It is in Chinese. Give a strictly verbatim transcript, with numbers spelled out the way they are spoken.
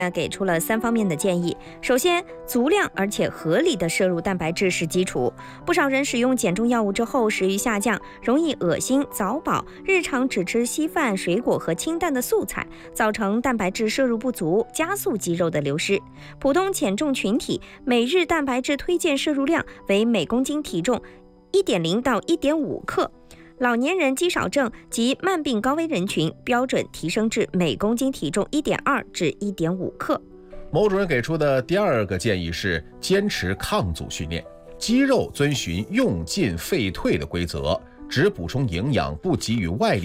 给出了三方面的建议。首先，足量而且合理的摄入蛋白质是基础。不少人使用减重药物之后食欲下降，容易恶心、早饱，日常只吃稀饭、水果和清淡的素菜，造成蛋白质摄入不足，加速肌肉的流失。普通减重群体每日蛋白质推荐摄入量为每公斤体重 一点零到一点五克。老年人、肌少症及慢病高危人群标准提升至每公斤体重 一点二至一点五克。 某主任给出的第二个建议是坚持抗阻训练，肌肉遵循用进废退的规则，只补充营养，不给予外力。